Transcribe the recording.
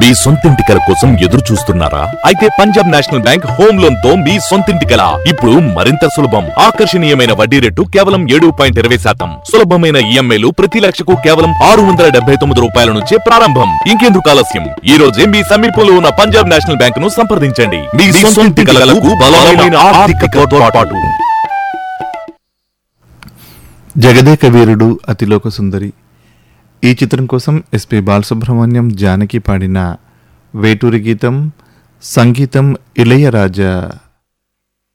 మీ సొంతింటి కల కోసం ఎదురు చూస్తున్నారా? అయితే Punjab national bank home loan తో మీ సొంతింటి కల ఇప్పుడు మరింత సులభం. ఆకర్షణీయమైన వడ్డీ రేటు కేవలం 7.20%. సులభమైన ఈఎంఐలు ప్రతి లక్షకు కేవలం 679 రూపాయల నుంచే ప్రారంభం. ఇంకెందుకు ఆలస్యం? ఈ రోజే మీ సమీపంలో ఉన్న పంజాబ్ నేషనల్ బ్యాంక్ ను సంప్రదించండి. మీ సొంతింటి కలకు బలమైన ఆర్థిక తోడ్పాటు. జగదేక వీరుడు అతిలోక సుందరి ఈ చిత్రం కోసం ఎస్పి బాలసుబ్రహ్మణ్యం జానకి పాడిన వేటూరి గీతం, సంగీతం ఇళయరాజా.